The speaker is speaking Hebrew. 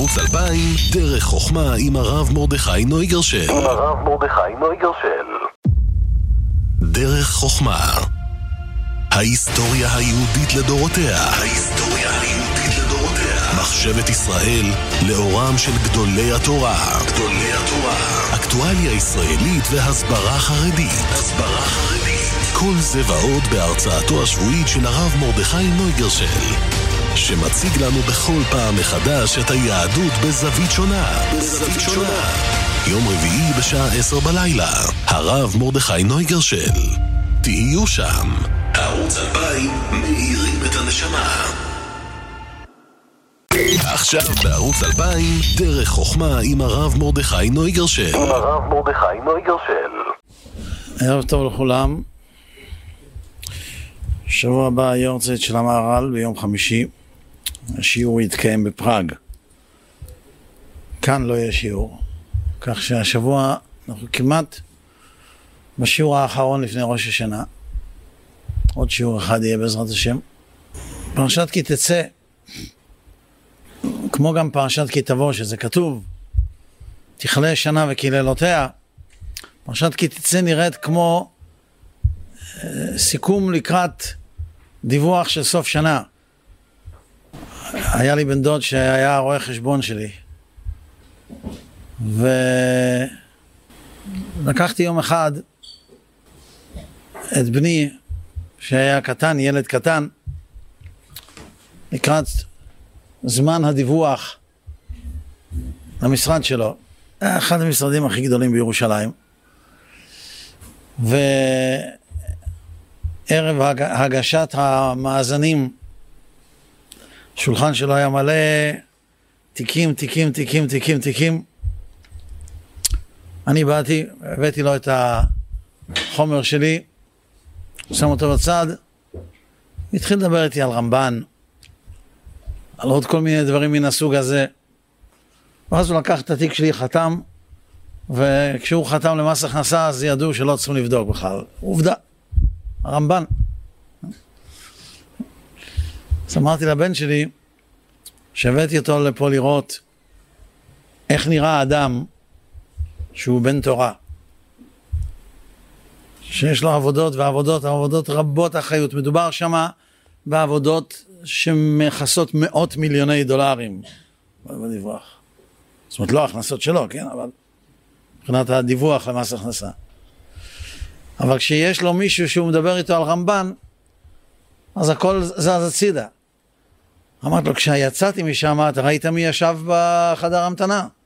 בערוץ 2000, דרך חוכמה עם הרב מרדכי נויגרשל. דרך חוכמה. ההיסטוריה היהודית לדורותיה. מחשבת ישראל לאורם של גדולי התורה. אקטואליה ישראלית והסברה חרדית. כל זה ועוד בהרצאתו השבועית של הרב מרדכי נויגרשל, שמציג לנו בכל פעם מחדש את היהדות בזווית שונה. יום רביעי בשעה 10 בלילה, הרב מרדכי נויגרשל. תהיו שם. ערוץ 2000 מאירים את הנשמה. עכשיו בערוץ 2000, דרך חוכמה עם הרב מרדכי נויגרשל. ערב טוב לכולם. שבוע הבא היורצייט של המהר"ל ביום חמישי. השיעור יתקיים בפראג. כאן לא יהיה שיעור. כך שהשבוע אנחנו כמעט בשיעור האחרון לפני ראש השנה. עוד שיעור אחד יהיה בעזרת השם. פרשת כי תצא, כמו גם פרשת כי תבוא, שזה כתוב, תכלה שנה וקללותיה. פרשת כי תצא נראית כמו סיכום לקראת דיווח של סוף שנה. היה לי בן דוד שהיה רואה חשבון שלי, ולקחתי יום אחד את בני שהיה קטן, ילד קטן, לקראת זמן הדיווח למשרד שלו. היה אחד המשרדים הכי גדולים בירושלים, וערב הגשת המאזנים, השולחן שלו היה מלא תיקים. אני באתי, הבאתי לו את החומר שלי, שם אותו בצד, התחיל לדבר איתי על רמב"ן, על עוד כל מיני דברים מן הסוג הזה. ואז הוא לקח את התיק שלי, חתם, וכשהוא חתם למס הכנסה, אז ידעו שלא צריכים לבדוק בכלל. עובדה, הרמב"ן. אז אמרתי לבן שלי, שהבאתי אותו לפה לראות איך נראה האדם שהוא בן תורה, שיש לו עבודות ועבודות רבות אחריות. מדובר שמה בעבודות שמכסות מאות מיליוני דולרים בדיווח. זאת אומרת, לא הכנסות שלו, כן? אבל מבחינת הדיווח למס הכנסה. אבל כשיש לו מישהו שהוא מדבר איתו על רמב"ן, אז הכל זז הצידה. אמרתי לו, כשיצאתי משם, אתה ראית מי ישב בחדר המתנה?